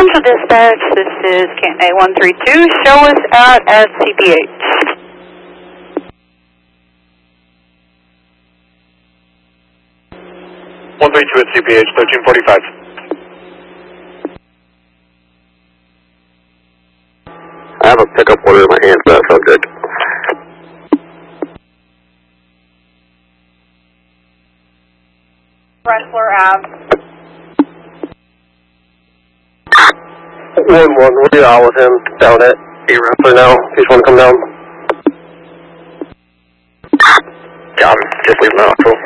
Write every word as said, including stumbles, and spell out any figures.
Central Dispatch, this is Canton A one three two. Show us out at C P H. one three two at C P H, thirteen forty-five. I have a pickup order in my hand for that subject. Wrestler Ave. one one, we're out with him down at A Wrestler now. If you just want to come down. Got him. Just leave him out. Cool.